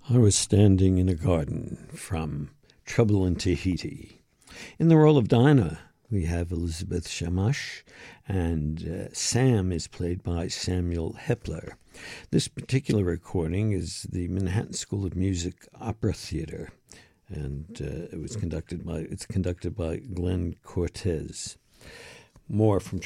I Was Standing in a Garden from Trouble in Tahiti. In the role of Dinah, we have Elizabeth Shamash, and Sam is played by Samuel Hepler. This particular recording is the Manhattan School of Music Opera Theater, and it's conducted by Glenn Cortez. More from